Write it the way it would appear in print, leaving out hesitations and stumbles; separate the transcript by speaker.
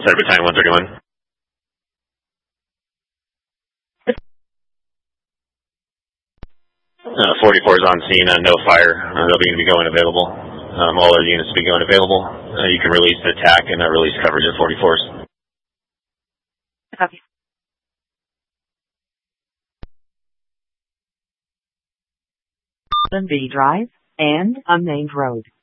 Speaker 1: Center Battalion 131. 44 is on scene, no fire. They'll be going available. All other units will be going available. You can release the attack and release coverage at 44s.
Speaker 2: Copy.
Speaker 3: B Drive and unnamed road.